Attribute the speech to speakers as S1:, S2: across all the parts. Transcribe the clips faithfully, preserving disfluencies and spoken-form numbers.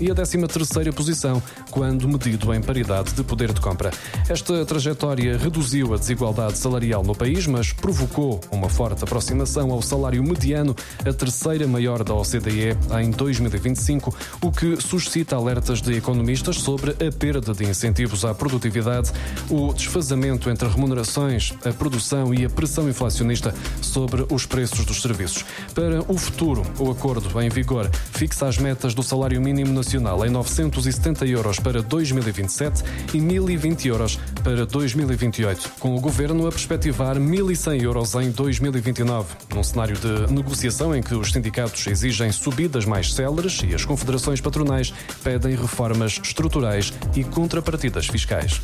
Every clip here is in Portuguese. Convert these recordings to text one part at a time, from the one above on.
S1: e a décima terceira posição quando medido em paridade de poder de compra. Esta trajetória reduziu a desigualdade salarial no país, mas provocou uma forte aproximação ao salário mediano, a terceira maior da O C D E em dois mil e vinte e cinco, o que suscita alertas de economistas sobre a perda de incentivos à produtividade, o desfazamento entre remunerações, a produção e a pressão inflacionista sobre os preços dos serviços. Para o futuro, o acordo em vigor fixa as metas do salário mínimo nacional em novecentos e setenta euros para dois mil e vinte e sete e mil e vinte euros para dois mil e vinte e oito, com o governo a perspectivar mil e cem euros em dois mil e vinte e nove, num cenário de negociação em que os sindicatos exigem subidas mais céleres e as confederações patronais pedem reformas estruturais e contrapartidas fiscais.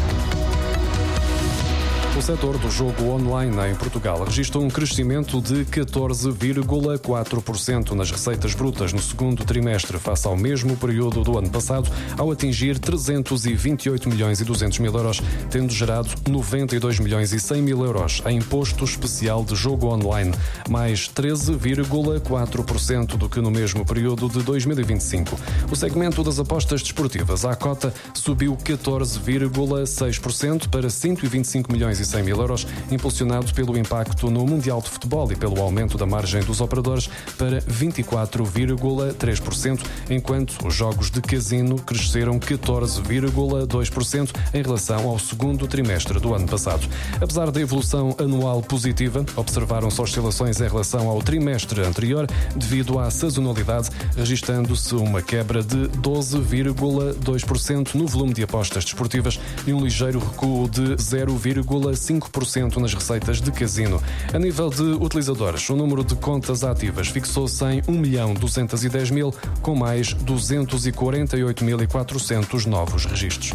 S1: O setor do jogo online em Portugal registrou um crescimento de catorze vírgula quatro por cento nas receitas brutas no segundo trimestre, face ao mesmo período do ano passado, ao atingir trezentos e vinte e oito milhões e duzentos mil euros, tendo gerado noventa e dois milhões e cem mil euros em imposto especial de jogo online, mais treze vírgula quatro por cento do que no mesmo período de dois mil e vinte e cinco. O segmento das apostas desportivas à cota subiu catorze vírgula seis por cento para cento e vinte e cinco milhões e cem mil euros, impulsionado pelo impacto no Mundial de Futebol e pelo aumento da margem dos operadores para vinte e quatro vírgula três por cento, enquanto os jogos de casino cresceram catorze vírgula dois por cento em relação ao segundo trimestre do ano passado. Apesar da evolução anual positiva, observaram-se oscilações em relação ao trimestre anterior devido à sazonalidade, registando-se uma quebra de doze vírgula dois por cento no volume de apostas desportivas e um ligeiro recuo de zero vírgula cinco por cento nas receitas de casino. A nível de utilizadores, o número de contas ativas fixou-se em um milhão duzentos e dez mil, com mais duzentos e quarenta e oito mil e quatrocentos novos registros.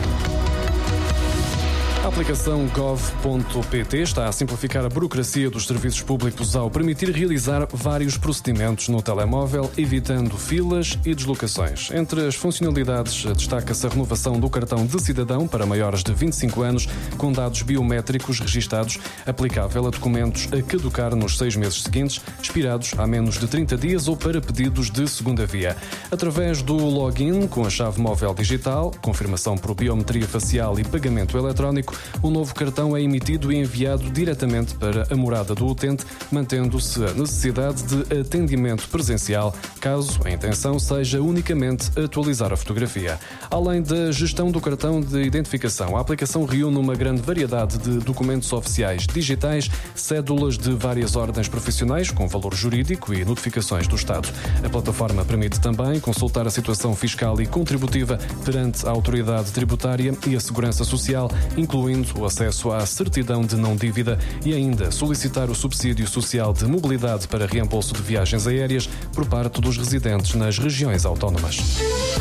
S1: A aplicação gov ponto pt está a simplificar a burocracia dos serviços públicos ao permitir realizar vários procedimentos no telemóvel, evitando filas e deslocações. Entre as funcionalidades, destaca-se a renovação do cartão de cidadão para maiores de vinte e cinco anos, com dados biométricos registados, aplicável a documentos a caducar nos seis meses seguintes, expirados há menos de trinta dias ou para pedidos de segunda via. Através do login com a chave móvel digital, confirmação por biometria facial e pagamento eletrónico, o novo cartão é emitido e enviado diretamente para a morada do utente, mantendo-se a necessidade de atendimento presencial, caso a intenção seja unicamente atualizar a fotografia. Além da gestão do cartão de identificação, a aplicação reúne uma grande variedade de documentos oficiais digitais, cédulas de várias ordens profissionais com valor jurídico e notificações do Estado. A plataforma permite também consultar a situação fiscal e contributiva perante a autoridade tributária e a segurança social, incluindo o acesso à certidão de não dívida e ainda solicitar o subsídio social de mobilidade para reembolso de viagens aéreas por parte dos residentes nas regiões autónomas.